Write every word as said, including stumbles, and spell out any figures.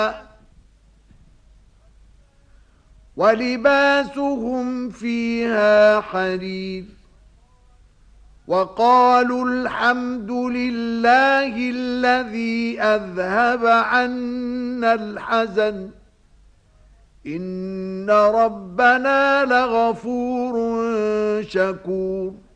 ولباسهم فيها حرير وقالوا الحمد لله الذي أذهب عنا الحزن إن ربنا لغفور شكور.